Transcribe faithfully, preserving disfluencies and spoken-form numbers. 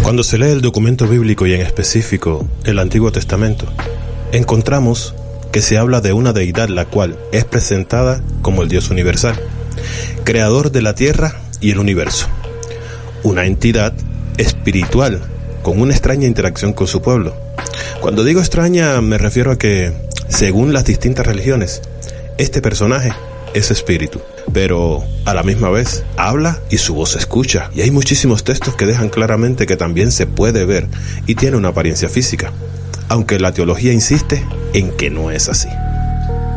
Cuando se lee el documento bíblico y en específico el Antiguo Testamento, encontramos que se habla de una deidad la cual es presentada como el Dios universal, creador de la tierra y el universo, una entidad espiritual con una extraña interacción con su pueblo. Cuando digo extraña me refiero a que, según las distintas religiones, este personaje es espíritu, pero a la misma vez habla y su voz se escucha, y hay muchísimos textos que dejan claramente que también se puede ver y tiene una apariencia física, aunque la teología insiste en que no es así.